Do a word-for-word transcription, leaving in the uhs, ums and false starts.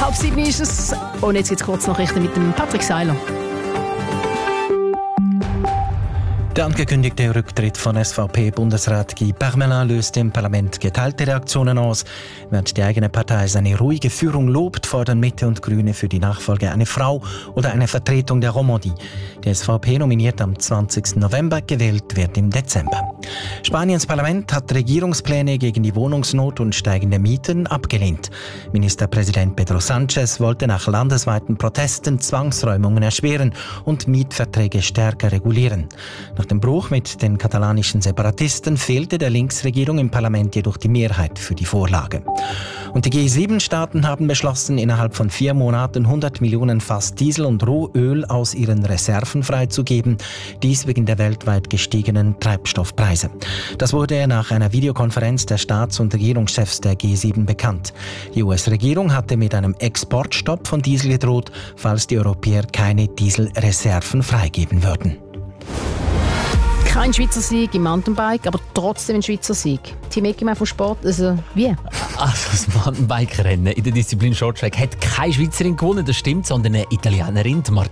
Halb sieben ist es. Und jetzt gibt es kurz Nachrichten mit dem Patrick Seiler. Der angekündigte Rücktritt von S V P-Bundesrat Guy Parmelin löst im Parlament geteilte Reaktionen aus. Während die eigene Partei seine ruhige Führung lobt, fordern Mitte und Grüne für die Nachfolge eine Frau oder eine Vertretung der Romandie. Die S V P nominiert am zwanzigsten November, gewählt wird im Dezember. Spaniens Parlament hat Regierungspläne gegen die Wohnungsnot und steigende Mieten abgelehnt. Ministerpräsident Pedro Sánchez wollte nach landesweiten Protesten Zwangsräumungen erschweren und Mietverträge stärker regulieren. Nach dem Bruch mit den katalanischen Separatisten fehlte der Linksregierung im Parlament jedoch die Mehrheit für die Vorlage. Und die G sieben Staaten haben beschlossen, innerhalb von vier Monaten hundert Millionen Fass Diesel und Rohöl aus ihren Reserven freizugeben, dies wegen der weltweit gestiegenen Treibstoffpreise. Das wurde nach einer Videokonferenz der Staats- und Regierungschefs der G sieben bekannt. Die U S-Regierung hatte mit einem Exportstopp von Diesel gedroht, falls die Europäer keine Dieselreserven freigeben würden. Kein Schweizer Sieg im Mountainbike, aber trotzdem ein Schweizer Sieg. Team Eckermann vom Sport, also wie? Also das Mountainbike-Rennen in der Disziplin Shorttrack hat keine Schweizerin gewonnen, das stimmt, sondern eine Italienerin, die